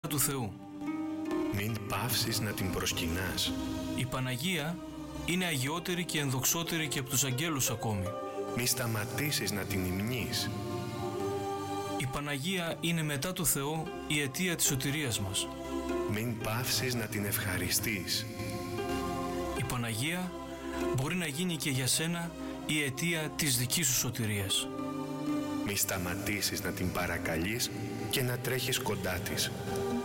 του Θεού. Μην πάυσεις να την προσκυνάς. Η Παναγία είναι αγιότερη και ενδοξότερη και από τους αγγέλους ακόμη. Μη σταματήσεις να την υμνείς. Η Παναγία είναι μετά του Θεού η αιτία της σωτηρίας μας. Μην πάυσεις να την ευχαριστείς. Η Παναγία μπορεί να γίνει και για σένα η αιτία της δικής σου σωτηρίας. Μη σταματήσεις να την παρακαλείς και να τρέχεις κοντά της.